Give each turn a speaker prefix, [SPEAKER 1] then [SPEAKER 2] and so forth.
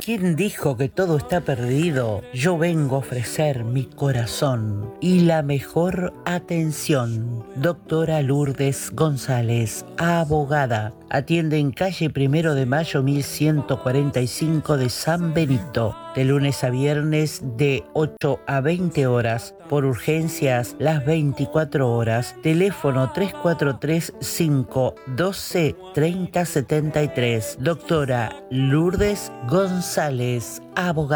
[SPEAKER 1] ¿Quién dijo que todo está perdido? Yo vengo a ofrecer mi corazón y la mejor atención. Doctora Lourdes González, abogada. Atiende en calle 1 de Mayo 1145 de San Benito, de lunes a viernes de 8 a 20 horas. Por urgencias, las 24 horas. Teléfono 3435-12-3073. Doctora Lourdes González, abogada.